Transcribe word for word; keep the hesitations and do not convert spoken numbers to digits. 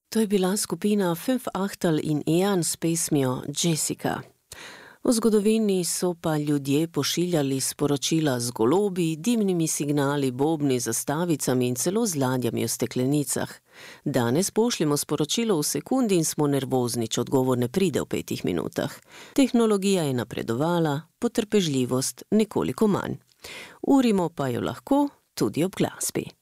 To je bila skupina Fünf Achtel in Ean s pesmijo Jessica. V zgodovini so pa ljudje pošiljali sporočila z golobi, dimnimi signali, bobni, zastavicami in celo z ladjami v steklenicah. Danes pošljemo sporočilo v sekundi in smo nervozni, če odgovor ne pride v petih minutah. Tehnologija je napredovala, potrpežljivost nekoliko manj. Urimo pa jo lahko tudi ob glasbi.